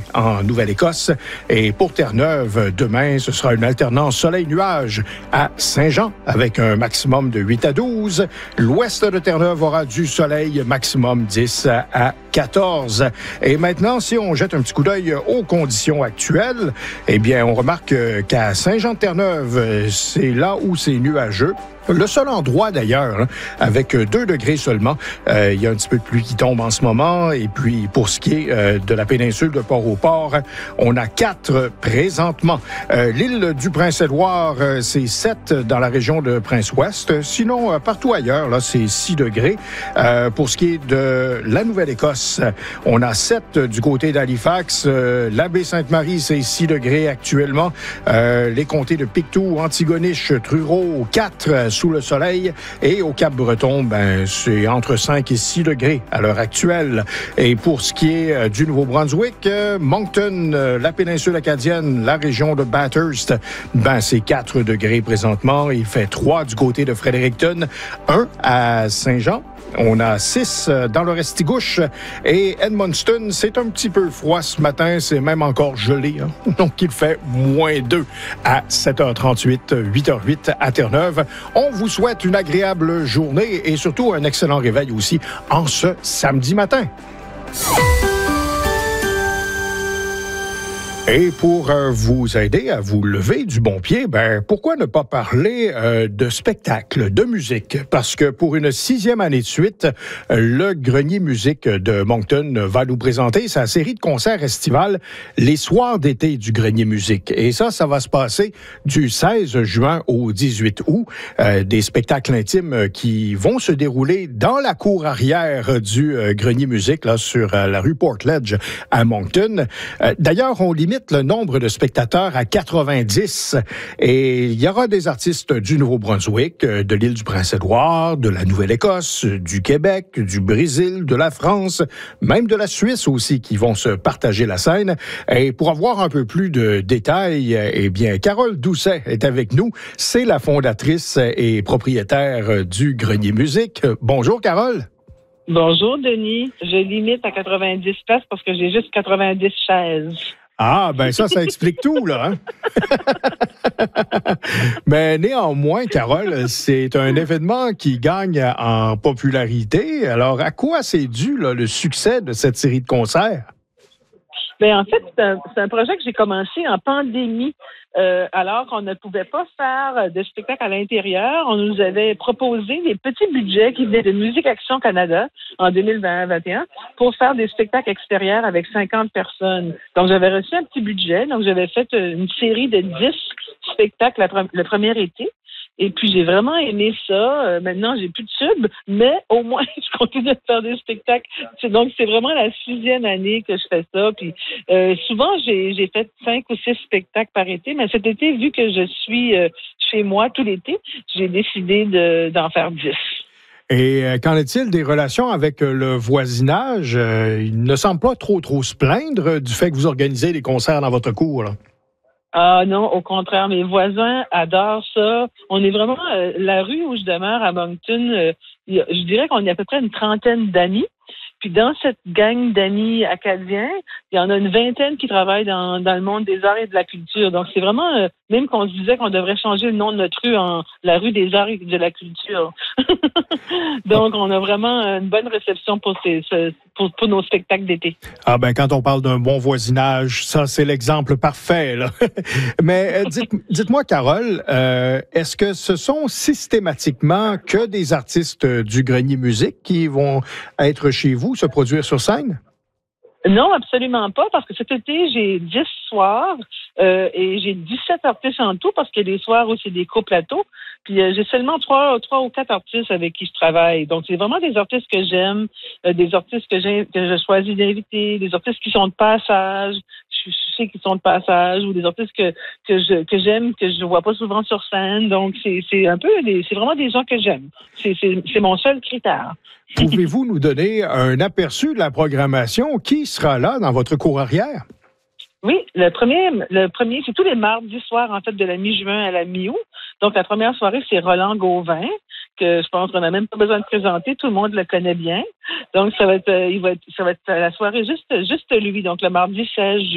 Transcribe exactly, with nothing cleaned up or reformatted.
en Nouvelle-Écosse. Et pour Terre-Neuve, demain, ce sera une alternance soleil-nuage à Saint-Jean avec un maximum de huit à douze. L'ouest de Terre-Neuve aura du soleil, maximum dix à quatorze. Et maintenant, si on jette un petit coup d'œil aux conditions actuelles, eh bien, on remarque qu'à Saint-Jean-de-Terre-Neuve, c'est là où c'est nuageux. Le seul endroit, d'ailleurs, hein, avec deux degrés seulement. Euh, il y a un petit peu de pluie qui tombe en ce moment. Et puis, pour ce qui est euh, de la péninsule de Port-au-Port, on a quatre présentement. Euh, l'île du Prince-Édouard, euh, c'est sept dans la région de Prince-Ouest. Sinon, euh, partout ailleurs, là, c'est six degrés. Euh, pour ce qui est de la Nouvelle-Écosse, on a sept du côté d'Halifax. Euh, la Baie-Sainte-Marie, c'est six degrés actuellement. Euh, les comtés de Pictou, Antigonish, Truro, quatre sous le soleil. Et au Cap-Breton, ben, c'est entre cinq et six degrés à l'heure actuelle. Et pour ce qui est euh, du Nouveau-Brunswick, euh, Moncton, euh, la péninsule acadienne, la région de Bathurst, ben, c'est quatre degrés présentement. Il fait trois du côté de Fredericton, un à Saint-Jean. On a six dans le Restigouche et Edmundston, c'est un petit peu froid ce matin, c'est même encore gelé. Hein? Donc, il fait moins deux à sept heures trente-huit, huit heures huit à Terre-Neuve. On vous souhaite une agréable journée et surtout un excellent réveil aussi en ce samedi matin. Et pour euh, vous aider à vous lever du bon pied, ben pourquoi ne pas parler euh, de spectacle, de musique? Parce que pour une sixième année de suite, euh, le Grenier Musique de Moncton va nous présenter sa série de concerts estivales, les soirs d'été du Grenier Musique. Et ça, ça va se passer du seize juin au dix-huit août. Euh, des spectacles intimes qui vont se dérouler dans la cour arrière du euh, Grenier Musique, là, sur euh, la rue Portledge à Moncton. Euh, d'ailleurs, on limite le nombre de spectateurs à quatre-vingt-dix. Et il y aura des artistes du Nouveau-Brunswick, de l'île du Prince-Édouard, de la Nouvelle-Écosse, du Québec, du Brésil, de la France, même de la Suisse aussi, qui vont se partager la scène. Et pour avoir un peu plus de détails, eh bien, Carole Doucet est avec nous. C'est la fondatrice et propriétaire du Grenier Musique. Bonjour, Carole. Bonjour, Denis. Je limite à quatre-vingt-dix places parce que j'ai juste quatre-vingt-dix chaises. Ah, ben ça, ça explique tout, là. Hein? Mais néanmoins, Carole, c'est un événement qui gagne en popularité. Alors, à quoi c'est dû, là, le succès de cette série de concerts? Bien, en fait, c'est un, c'est un projet que j'ai commencé en pandémie. Euh, alors qu'on ne pouvait pas faire de spectacle à l'intérieur, on nous avait proposé des petits budgets qui venaient de Musique Action Canada en deux mille vingt vingt et un pour faire des spectacles extérieurs avec cinquante personnes. Donc, j'avais reçu un petit budget. Donc, j'avais fait une série de dix spectacles le premier été. Et puis, j'ai vraiment aimé ça. Euh, maintenant, j'ai plus de tubes, mais au moins, je continue à faire des spectacles. C'est, donc, c'est vraiment la sixième année que je fais ça. Puis, euh, souvent, j'ai, j'ai fait cinq ou six spectacles par été, mais cet été, vu que je suis euh, chez moi tout l'été, j'ai décidé de, d'en faire dix. Et euh, qu'en est-il des relations avec euh, le voisinage? Euh, il ne semble pas trop, trop se plaindre du fait que vous organisez des concerts dans votre cour, là. Ah non, au contraire, mes voisins adorent ça. On est vraiment, euh, la rue où je demeure à Moncton, euh, y a, je dirais qu'on est à peu près une trentaine d'amis. Puis dans cette gang d'amis acadiens, il y en a une vingtaine qui travaillent dans, dans le monde des arts et de la culture. Donc c'est vraiment, euh, même qu'on se disait qu'on devrait changer le nom de notre rue en la rue des arts et de la culture. Donc on a vraiment une bonne réception pour, ces, pour, pour nos spectacles d'été. Ah ben quand on parle d'un bon voisinage, ça c'est l'exemple parfait, là. Mais euh, dites, dites-moi, Carole, euh, est-ce que ce sont systématiquement que des artistes du Grenier Musique qui vont être chez vous, se produire sur scène? Non, absolument pas, parce que cet été, j'ai dix soirs euh, et j'ai dix-sept artistes en tout, parce qu'il y a des soirs où c'est des coplateaux. Puis euh, j'ai seulement trois, trois ou quatre artistes avec qui je travaille. Donc, c'est vraiment des artistes que j'aime, euh, des artistes que, j'ai, que je choisis d'inviter, des artistes qui sont de passage, je, je sais qu'ils sont de passage, ou des artistes que, que, je, que j'aime, que je ne vois pas souvent sur scène. Donc, c'est, c'est un peu, des, c'est vraiment des gens que j'aime. C'est, c'est, c'est mon seul critère. Pouvez-vous nous donner un aperçu de la programmation? Qui sera là dans votre cour arrière? Oui, le premier, le premier, c'est tous les mardis soirs, en fait, de la mi-juin à la mi-août. Donc, la première soirée, c'est Roland Gauvin, que je pense qu'on n'a même pas besoin de présenter. Tout le monde le connaît bien. Donc, ça va être, il va être, ça va être la soirée juste, juste lui. Donc, le mardi seize juin.